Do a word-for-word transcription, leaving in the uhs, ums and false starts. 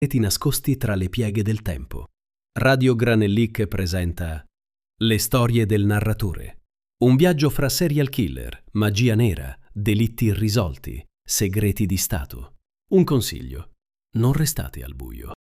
segreti nascosti tra le pieghe del tempo. Radio Granellic presenta Le storie del narratore. Un viaggio fra serial killer, magia nera, delitti irrisolti, segreti di Stato. Un consiglio: non restate al buio.